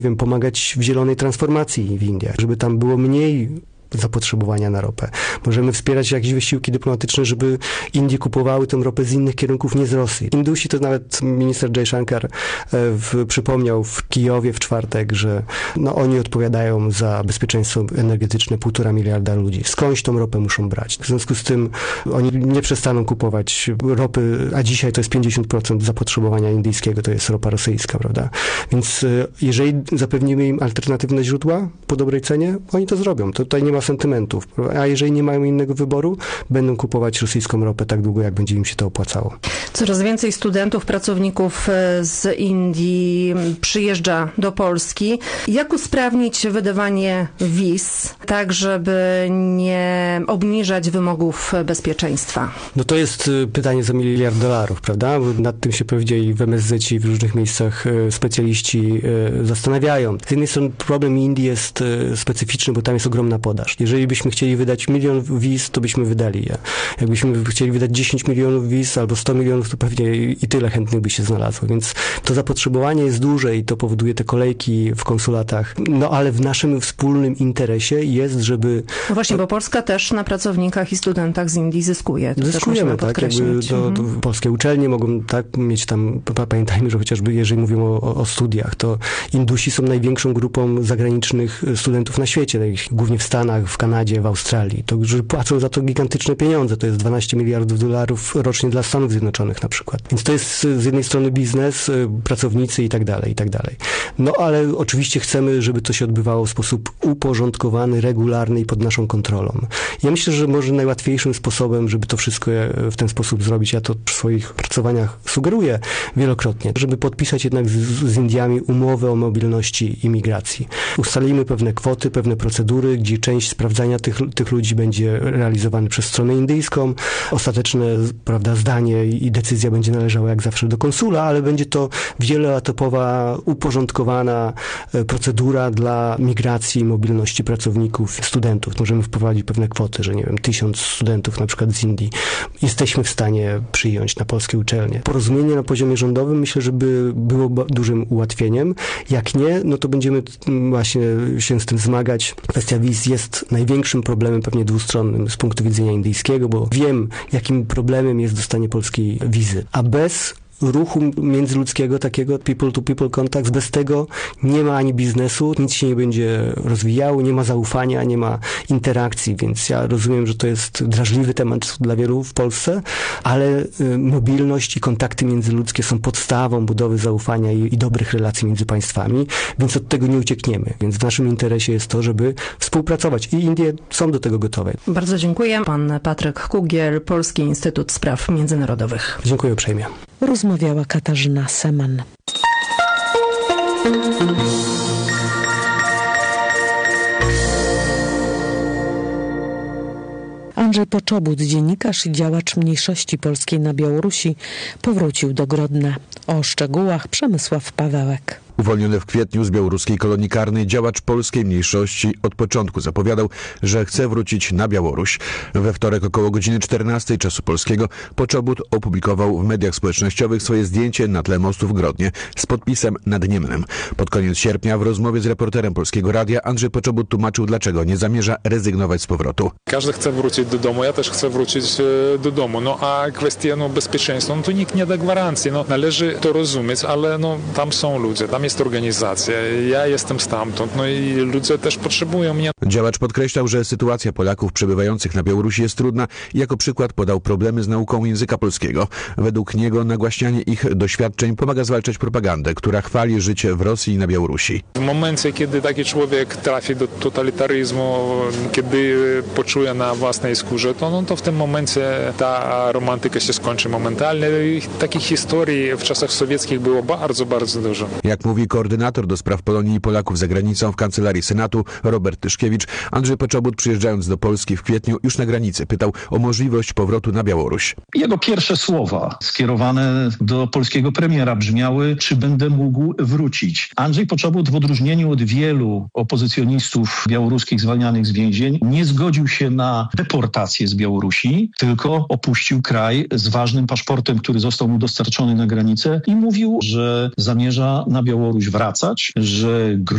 pomagać w zielonej transformacji w Indiach, żeby tam było mniej zapotrzebowania na ropę. Możemy wspierać jakieś wysiłki dyplomatyczne, żeby Indie kupowały tę ropę z innych kierunków, nie z Rosji. Indusi, to nawet minister Jaishankar przypomniał w Kijowie w czwartek, że oni odpowiadają za bezpieczeństwo energetyczne 1,5 miliarda ludzi. Skądś tą ropę muszą brać. W związku z tym oni nie przestaną kupować ropy, a dzisiaj to jest 50% zapotrzebowania indyjskiego, to jest ropa rosyjska, prawda? Więc jeżeli zapewnimy im alternatywne źródła po dobrej cenie, oni to zrobią. To tutaj nie ma sentymentów. A jeżeli nie mają innego wyboru, będą kupować rosyjską ropę tak długo, jak będzie im się to opłacało. Coraz więcej studentów, pracowników z Indii przyjeżdża do Polski. Jak usprawnić wydawanie wiz, tak żeby nie obniżać wymogów bezpieczeństwa? To jest pytanie za $1 miliard, prawda? Bo nad tym się pewnie i w MSZ i w różnych miejscach specjaliści zastanawiają. Z jednej strony problem Indii jest specyficzny, bo tam jest ogromna podaż. Jeżeli byśmy chcieli wydać 1 milion wiz, to byśmy wydali je. Jakbyśmy chcieli wydać 10 milionów wiz albo 100 milionów, to pewnie i tyle chętnych by się znalazło. Więc to zapotrzebowanie jest duże i to powoduje te kolejki w konsulatach. Ale w naszym wspólnym interesie jest, żeby... Właśnie, bo Polska też na pracownikach i studentach z Indii zyskuje. Zyskujemy, tak. Polskie uczelnie mogą mieć tam, pamiętajmy, że chociażby jeżeli mówimy o studiach, to Indusi są największą grupą zagranicznych studentów na świecie, głównie w Stanach, w Kanadzie, w Australii. To, że płacą za to gigantyczne pieniądze. To jest $12 miliardów rocznie dla Stanów Zjednoczonych na przykład. Więc to jest z jednej strony biznes, pracownicy i tak dalej, i tak dalej. Ale oczywiście chcemy, żeby to się odbywało w sposób uporządkowany, regularny i pod naszą kontrolą. Ja myślę, że może najłatwiejszym sposobem, żeby to wszystko w ten sposób zrobić, ja to w swoich pracowaniach sugeruję wielokrotnie, żeby podpisać jednak z Indiami umowę o mobilności i migracji. Ustalimy pewne kwoty, pewne procedury, gdzie część sprawdzania tych ludzi będzie realizowany przez stronę indyjską. Ostateczne, zdanie i decyzja będzie należała jak zawsze do konsula, ale będzie to wieloetapowa, uporządkowana procedura dla migracji i mobilności pracowników, studentów. Możemy wprowadzić pewne kwoty, że 1000 studentów na przykład z Indii jesteśmy w stanie przyjąć na polskie uczelnie. Porozumienie na poziomie rządowym myślę, że było dużym ułatwieniem. Jak nie, to będziemy właśnie się z tym zmagać. Kwestia wiz jest największym problemem pewnie dwustronnym z punktu widzenia indyjskiego, bo wiem, jakim problemem jest dostanie polskiej wizy. A bez ruchu międzyludzkiego, takiego people-to-people contact, bez tego nie ma ani biznesu, nic się nie będzie rozwijało, nie ma zaufania, nie ma interakcji, więc ja rozumiem, że to jest drażliwy temat dla wielu w Polsce, ale mobilność i kontakty międzyludzkie są podstawą budowy zaufania i dobrych relacji między państwami, więc od tego nie uciekniemy. Więc w naszym interesie jest to, żeby współpracować i Indie są do tego gotowe. Bardzo dziękuję. Pan Patryk Kugiel, Polski Instytut Spraw Międzynarodowych. Dziękuję uprzejmie. Rozmawiała Katarzyna Seman. Andrzej Poczobut, dziennikarz i działacz mniejszości polskiej na Białorusi, powrócił do Grodna. O szczegółach Przemysław Pawełek. Uwolniony w kwietniu z białoruskiej kolonii karnej działacz polskiej mniejszości od początku zapowiadał, że chce wrócić na Białoruś. We wtorek około godziny 14 czasu polskiego Poczobut opublikował w mediach społecznościowych swoje zdjęcie na tle mostu w Grodnie z podpisem nad Niemnem. Pod koniec sierpnia w rozmowie z reporterem Polskiego Radia Andrzej Poczobut tłumaczył, dlaczego nie zamierza rezygnować z powrotu. Każdy chce wrócić do domu, ja też chcę wrócić do domu, a kwestie bezpieczeństwa, to nikt nie da gwarancji. Należy to rozumieć, ale tam są ludzie, tam jest organizacja, ja jestem stamtąd, i ludzie też potrzebują mnie. Działacz podkreślał, że sytuacja Polaków przebywających na Białorusi jest trudna i jako przykład podał problemy z nauką języka polskiego. Według niego nagłaśnianie ich doświadczeń pomaga zwalczać propagandę, która chwali życie w Rosji i na Białorusi. W momencie, kiedy taki człowiek trafi do totalitaryzmu, kiedy poczuje na własnej skórze, to w tym momencie ta romantyka się skończy momentalnie. I takich historii w czasach sowieckich było bardzo, bardzo dużo. Jak mówi koordynator do spraw Polonii i Polaków za granicą w Kancelarii Senatu Robert Tyszkiewicz, Andrzej Poczobut, przyjeżdżając do Polski w kwietniu już na granicy, pytał o możliwość powrotu na Białoruś. Jego pierwsze słowa skierowane do polskiego premiera brzmiały: czy będę mógł wrócić? Andrzej Poczobut, w odróżnieniu od wielu opozycjonistów białoruskich zwalnianych z więzień, nie zgodził się na deportację z Białorusi, tylko opuścił kraj z ważnym paszportem, który został mu dostarczony na granicę i mówił, że zamierza na Białorusi Białoruś wracać, że